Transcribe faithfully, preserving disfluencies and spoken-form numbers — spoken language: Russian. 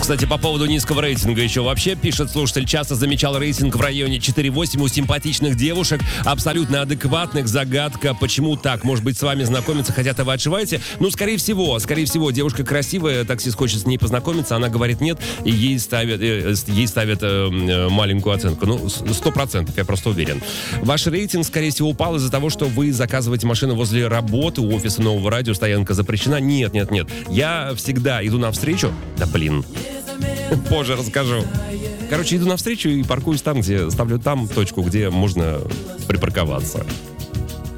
Кстати, по поводу низкого рейтинга еще вообще, пишет слушатель, часто замечал рейтинг в районе четыре восемь у симпатичных девушек, абсолютно адекватных. Загадка, почему так? Может быть, с вами знакомиться хотят, а вы отшиваете? Ну, скорее всего, скорее всего, девушка красивая, таксист хочет с ней познакомиться, она говорит нет, и ей ставят, э, ей ставят э, маленькую оценку. Ну, сто процентов, я просто уверен. Ваш рейтинг, скорее всего, упал из-за того, что вы заказываете машину возле работы, у офиса Нового радио, стоянка запрещена. Нет, нет, нет. Я всегда иду навстречу. Да блин. Позже расскажу. Короче, иду навстречу и паркуюсь там, где ставлю там точку, где можно припарковаться.